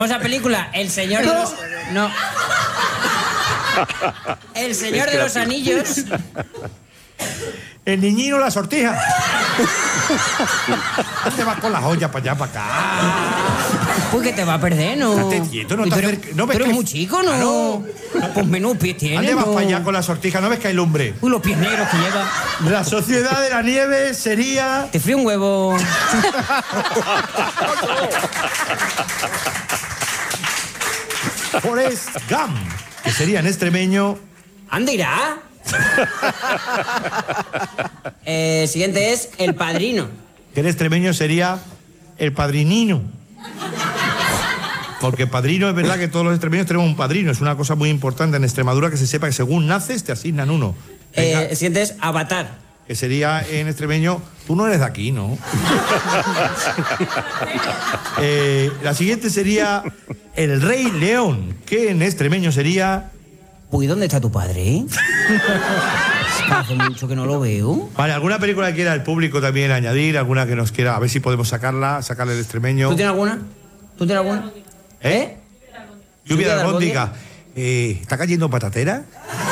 Famosa película, El Señor de los... No. El Señor de los Anillos. El niñino la sortija. ¿Dónde vas con las ollas para allá, para acá? Uy, que te va a perder, ¿no? Estate quieto, no te acerques. ¿No ves pero que es muy chico, ¿no? Ah, no. Pues menos pies tiene, ¿Dónde vas ¿no? para allá con la sortija? ¿No ves que hay lumbre? Uy, los pies negros que lleva. La sociedad de la nieve sería... Te frío un huevo. Forrest Gump, que sería en extremeño... ¿Anda irá? Siguiente es El Padrino. Que en extremeño sería el padrinino. Porque padrino, es verdad que todos los extremeños tenemos un padrino. Es una cosa muy importante en Extremadura que se sepa que según naces te asignan uno. El siguiente es Avatar. Que sería en extremeño, tú no eres de aquí, ¿no? La siguiente sería El Rey León, que en extremeño sería... Uy, ¿dónde está tu padre? Hace mucho que no lo veo. Vale, ¿alguna película que quiera el público también añadir? ¿Alguna que nos quiera? A ver si podemos sacarle el extremeño. ¿Tú tienes alguna? ¿Tú tienes alguna? Lluvia de albóndiga. ¿Está cayendo patatera?